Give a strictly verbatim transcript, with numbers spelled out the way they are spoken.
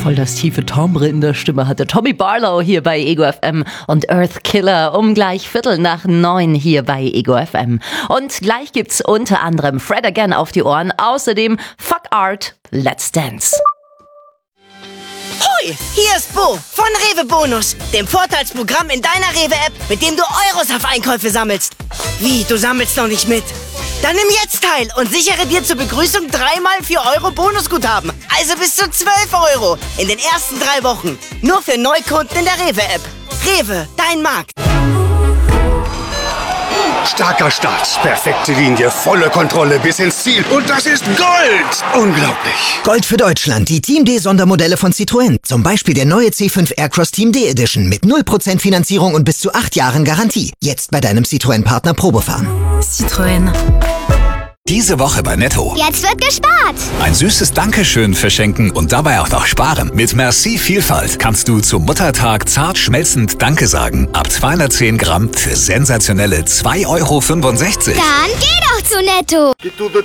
Voll das tiefe Timbre in der Stimme hatte Tommy Barlow hier bei Ego F M und Earth Killer um gleich Viertel nach neun hier bei Ego F M. Und gleich gibt's unter anderem Fred Again auf die Ohren, außerdem Fuck Art, Let's Dance. Hoi, hier ist Bo von Rewe Bonus, dem Vorteilsprogramm in deiner Rewe-App, mit dem du Euros auf Einkäufe sammelst. Wie, du sammelst noch nicht mit? Dann nimm jetzt teil und sichere dir zur Begrüßung dreimal vier Euro Bonusguthaben. Also bis zu zwölf Euro in den ersten drei Wochen. Nur für Neukunden in der Rewe-App. Rewe, dein Markt. Starker Start, perfekte Linie, volle Kontrolle bis ins Ziel. Und das ist Gold! Unglaublich. Gold für Deutschland, die Team D Sondermodelle von Citroën. Zum Beispiel der neue C fünf Aircross Team D Edition mit null Prozent Finanzierung und bis zu acht Jahren Garantie. Jetzt bei deinem Citroën-Partner Probefahren. Citroën. Diese Woche bei Netto. Jetzt wird gespart. Ein süßes Dankeschön verschenken und dabei auch noch sparen. Mit Merci Vielfalt kannst du zum Muttertag zart schmelzend Danke sagen. Ab zweihundertzehn Gramm für sensationelle zwei Euro fünfundsechzig. Dann geh doch zu Netto.